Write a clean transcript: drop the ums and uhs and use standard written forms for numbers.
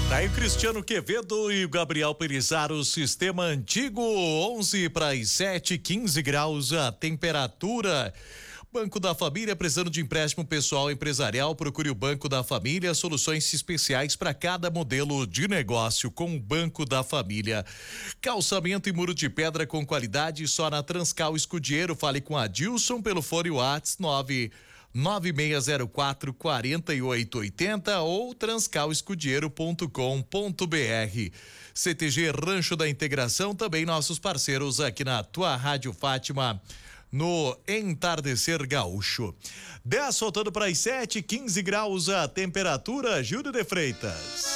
Tá aí o Cristiano Quevedo e o Gabriel Perizaro, sistema antigo, 11 para as 7, 15 graus a temperatura. Banco da Família, precisando de empréstimo pessoal empresarial, procure o Banco da Família, soluções especiais para cada modelo de negócio com o Banco da Família. Calçamento e muro de pedra com qualidade só na Transcal Escudieiro. Fale com a Dilson pelo fone WhatsApp 99604-4880 ou transcalescudieiro.com.br. CTG Rancho da Integração, também nossos parceiros aqui na tua Rádio Fátima, no Entardecer Gaúcho. 10 soltando para as 7, 15 graus a temperatura. Júlio de Freitas.